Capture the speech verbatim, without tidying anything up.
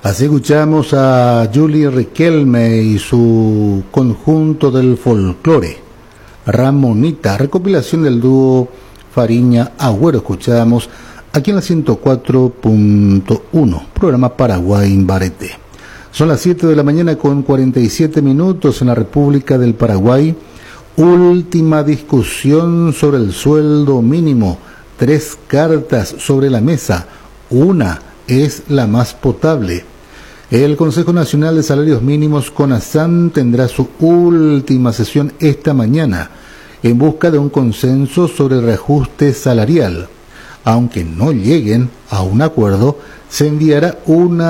Así escuchamos a Julie Riquelme y su conjunto del folclore, Ramonita, recopilación del dúo Fariña Agüero. Escuchamos aquí en la ciento cuatro punto uno, programa Paraguay Imbarete. Son las siete de la mañana con cuarenta y siete minutos en la República del Paraguay. Última discusión sobre el sueldo mínimo. Tres cartas sobre la mesa. Una es la más potable. El Consejo Nacional de Salarios Mínimos, CONASAM, tendrá su última sesión esta mañana en busca de un consenso sobre el reajuste salarial. Aunque no lleguen a un acuerdo, se enviará una